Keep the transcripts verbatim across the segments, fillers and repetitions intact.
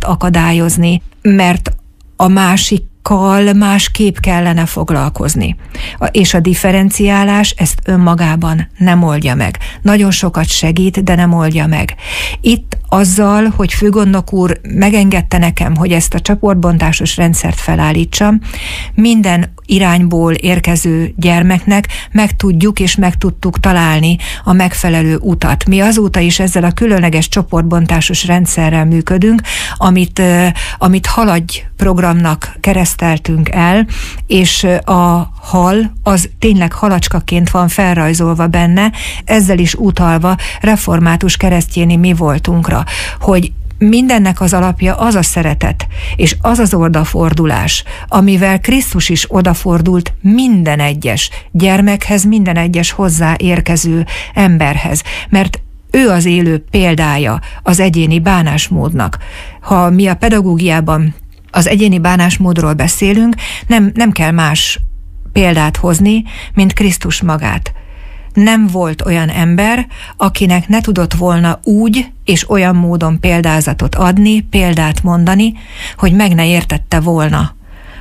akadályozni, mert a másikkal másképp kellene foglalkozni. És a differenciálás ezt önmagában nem oldja meg. Nagyon sokat segít, de nem oldja meg. Itt azzal, hogy főgondnok úr megengedte nekem, hogy ezt a csoportbontásos rendszert felállítsam, minden irányból érkező gyermeknek meg tudjuk és meg tudtuk találni a megfelelő utat. Mi azóta is ezzel a különleges csoportbontásos rendszerrel működünk, amit, amit Haladj programnak kereszteltünk el, és a hal az tényleg halacskaként van felrajzolva benne, ezzel is utalva református keresztjéni mi voltunkra, hogy mindennek az alapja az a szeretet, és az az odafordulás, amivel Krisztus is odafordult minden egyes gyermekhez, minden egyes hozzáérkező emberhez, mert ő az élő példája az egyéni bánásmódnak. Ha mi a pedagógiában az egyéni bánásmódról beszélünk, nem, nem kell más példát hozni, mint Krisztus magát. Nem volt olyan ember, akinek ne tudott volna úgy és olyan módon példázatot adni, példát mondani, hogy meg ne értette volna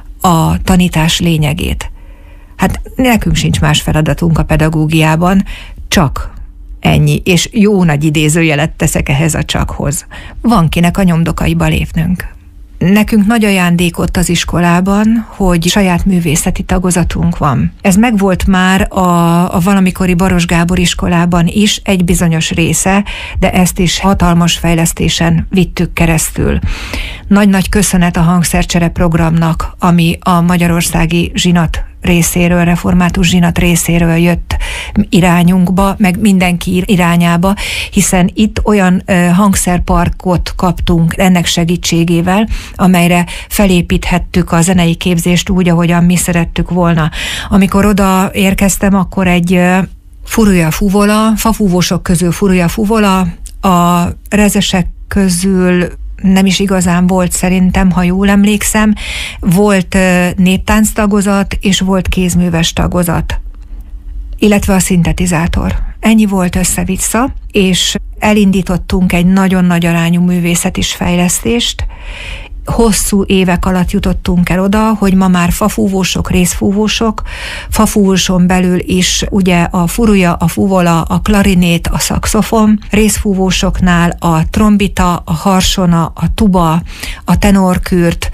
a tanítás lényegét. Hát nekünk sincs más feladatunk a pedagógiában, csak ennyi, és jó nagy idézőjelet teszek ehhez a csakhoz. Van kinek a nyomdokaiba lépnünk. Nekünk nagy ajándék ott az iskolában, hogy saját művészeti tagozatunk van. Ez megvolt már a, a valamikori Baros Gábor iskolában is egy bizonyos része, de ezt is hatalmas fejlesztésen vittük keresztül. Nagy-nagy köszönet a hangszercsere programnak, ami a magyarországi zsinat részéről, református zsinat részéről jött irányunkba, meg mindenki irányába, hiszen itt olyan uh, hangszerparkot kaptunk ennek segítségével, amelyre felépíthettük a zenei képzést úgy, ahogyan mi szerettük volna. Amikor oda érkeztem, akkor egy uh, furulja fuvola, fafúvósok közül furulja fuvola, a rezesek közül nem is igazán volt szerintem, ha jól emlékszem, volt uh, néptánc tagozat, és volt kézműves tagozat, illetve a szintetizátor. Ennyi volt össze-vissza, és elindítottunk egy nagyon nagy arányú művészet is fejlesztést. Hosszú évek alatt jutottunk el oda, hogy ma már fafúvósok, részfúvósok, fafúvóson belül is ugye a furuja, a fuvola, a klarinét, a szaxofon, részfúvósoknál a trombita, a harsona, a tuba, a tenorkürt,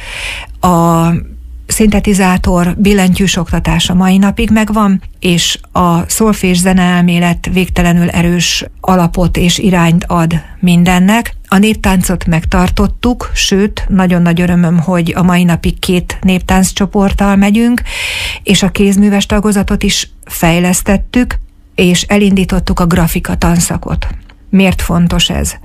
a szintetizátor, billentyűs oktatása mai napig megvan, és a szolfés zeneelmélet végtelenül erős alapot és irányt ad mindennek. A néptáncot megtartottuk, sőt, nagyon nagy örömöm, hogy a mai napig két néptánccsoporttal megyünk, és a kézműves tagozatot is fejlesztettük, és elindítottuk a grafika tanszakot. Miért fontos ez?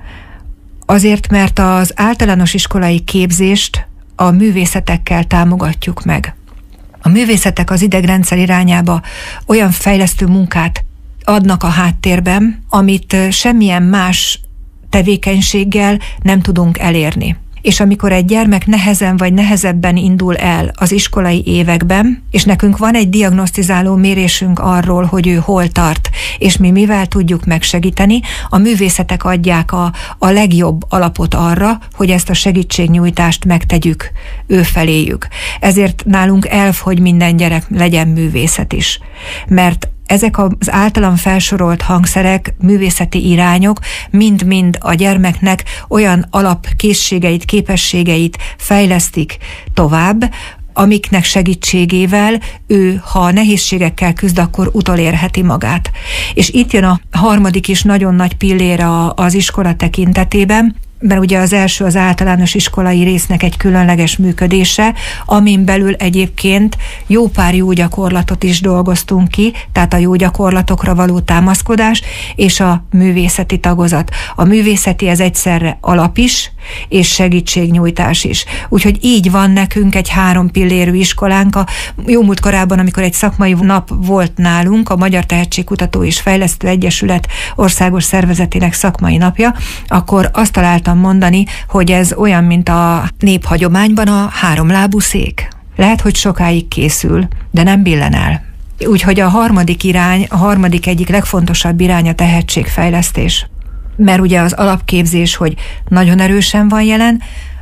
Azért, mert az általános iskolai képzést a művészetekkel támogatjuk meg. A művészetek az idegrendszer irányába olyan fejlesztő munkát adnak a háttérben, amit semmilyen más tevékenységgel nem tudunk elérni. És amikor egy gyermek nehezen vagy nehezebben indul el az iskolai években, és nekünk van egy diagnosztizáló mérésünk arról, hogy ő hol tart, és mi mivel tudjuk megsegíteni, a művészetek adják a, a legjobb alapot arra, hogy ezt a segítségnyújtást megtegyük ő feléjük. Ezért nálunk elv, hogy minden gyerek legyen művészet is. Mert ezek az általam felsorolt hangszerek, művészeti irányok mind-mind a gyermeknek olyan alapkészségeit, képességeit fejlesztik tovább, amiknek segítségével ő, ha nehézségekkel küzd, akkor utolérheti magát. És itt jön a harmadik is nagyon nagy pillér az iskola tekintetében, mert ugye az első az általános iskolai résznek egy különleges működése, amin belül egyébként jó pár jó gyakorlatot is dolgoztunk ki, tehát a jó gyakorlatokra való támaszkodás és a művészeti tagozat. A művészeti ez egyszerre alap is, és segítségnyújtás is. Úgyhogy így van nekünk egy három pillérű iskolánk. A jó múlt korában, amikor egy szakmai nap volt nálunk, a Magyar Tehetségkutató és Fejlesztő Egyesület országos szervezetének szakmai napja, akkor azt találtam mondani, hogy ez olyan, mint a néphagyományban a háromlábú szék. Lehet, hogy sokáig készül, de nem billen el. Úgyhogy a harmadik irány, a harmadik egyik legfontosabb irány a tehetségfejlesztés. Mert ugye az alapképzés, hogy nagyon erősen van jelen,